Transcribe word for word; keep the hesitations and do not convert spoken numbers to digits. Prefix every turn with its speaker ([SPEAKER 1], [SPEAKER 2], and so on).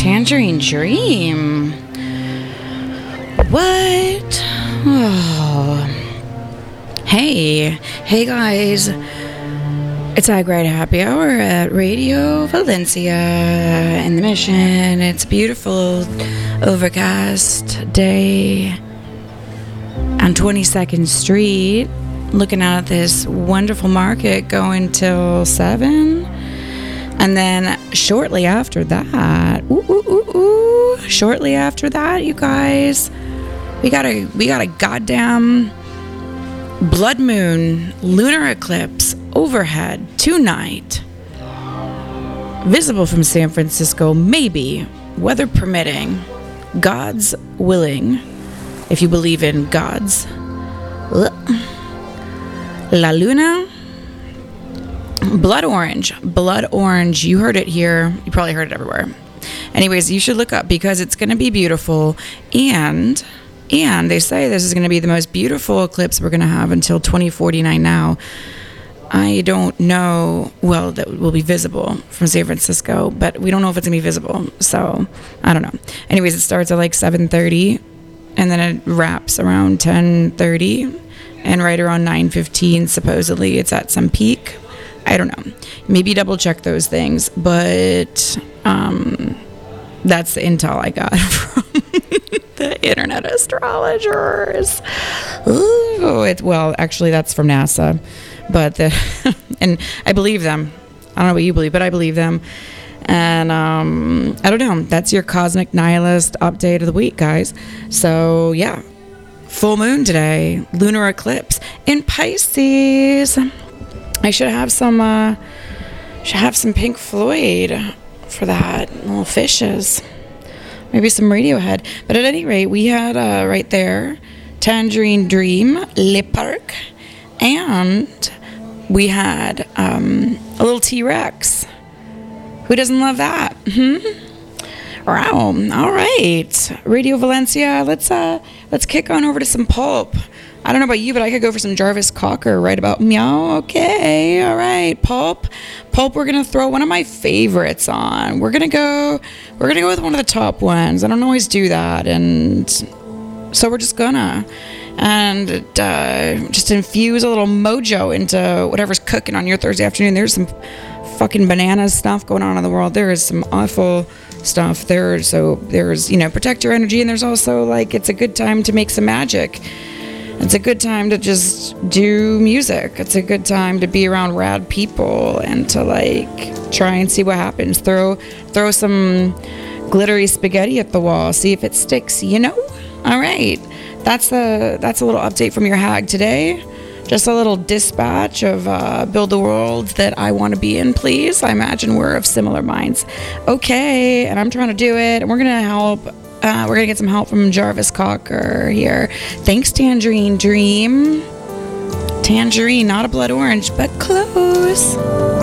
[SPEAKER 1] Tangerine Dream. What? Oh. Hey. Hey, guys. It's Ag Right Happy Hour at Radio Valencia in the Mission. It's a beautiful, overcast day on twenty-second Street. Looking out at this wonderful market going till seven. And then shortly after that, ooh, ooh, ooh, ooh, shortly after that, you guys, we got a we got a goddamn blood moon lunar eclipse overhead tonight, visible from San Francisco, maybe, weather permitting, God's willing, if you believe in gods. La Luna. Blood orange. Blood orange. You heard it here. You probably heard it everywhere. Anyways, you should look up because it's going to be beautiful. And, and they say this is going to be the most beautiful eclipse we're going to have until twenty forty-nine now. I don't know. Well, that will be visible from San Francisco, but we don't know if it's going to be visible. So, I don't know. Anyways, it starts at like seven thirty and then it wraps around ten thirty and right around nine fifteen, supposedly, it's at some peak. I don't know. Maybe double check those things, but um, that's the intel I got from the internet astrologers. Ooh, it, well, actually, that's from NASA, but the and I believe them. I don't know what you believe, but I believe them. And um, I don't know. That's your cosmic nihilist update of the week, guys. So yeah, full moon today, lunar eclipse in Pisces. I should have some, uh, should have some Pink Floyd for that. Little fishes. Maybe some Radiohead. But at any rate, we had, uh, right there, Tangerine Dream, Le Parc. And we had, um, a little T-Rex. Who doesn't love that? Hmm? Wow. All right. Radio Valencia, let's, uh, let's kick on over to some pulp. I don't know about you, but I could go for some Jarvis Cocker right about meow. Okay, all right, Pulp. Pulp, we're gonna throw one of my favorites on. We're gonna go. We're gonna go with one of the top ones. I don't always do that, and so we're just gonna and uh, just infuse a little mojo into whatever's cooking on your Thursday afternoon. There's some fucking bananas stuff going on in the world. There is some awful stuff there. So there's you know protect your energy, and there's also like it's a good time to make some magic. It's a good time to just do music. It's a good time to be around rad people and to like try and see what happens. Throw throw some glittery spaghetti at the wall. See if it sticks, you know? All right. That's a, that's a little update from your hag today. Just a little dispatch of uh, build the world that I want to be in, please. I imagine we're of similar minds. Okay, and I'm trying to do it. And we're going to help... Uh, we're going to get some help from Jarvis Cocker here. Thanks, Tangerine Dream. Tangerine, not a blood orange, but close.